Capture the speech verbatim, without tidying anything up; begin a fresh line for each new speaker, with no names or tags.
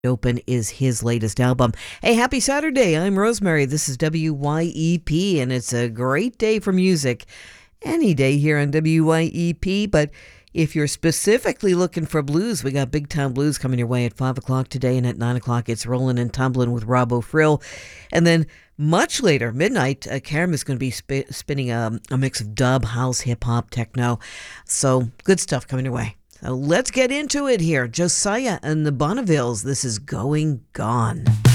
Open is his latest album. Hey, happy Saturday. I'm Rosemary. This is W Y E P, and it's a great day for music. Any day here on W Y E P, but if you're specifically looking for blues, we got Big Town Blues coming your way at five o'clock today, and at nine o'clock it's Rolling and Tumbling with Rob O'Frill. And then much later, midnight, uh, Karam is going to be sp- spinning a, a mix of dub, house, hip-hop, techno. So good stuff coming your way. So let's get into it here. Josiah and the Bonnevilles. This is Going Gone.